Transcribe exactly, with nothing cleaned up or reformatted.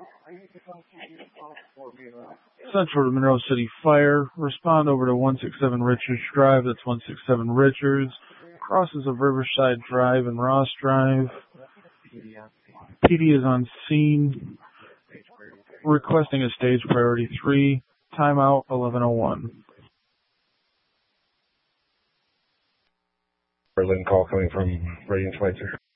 Central to Monroe City Fire. Respond over to one sixty-seven Richards Drive. That's one sixty-seven Richards. Crosses of Riverside Drive and Ross Drive. P D is on scene. Requesting a stage priority three. Timeout eleven oh one. Berlin call coming from Radiant twenty-two.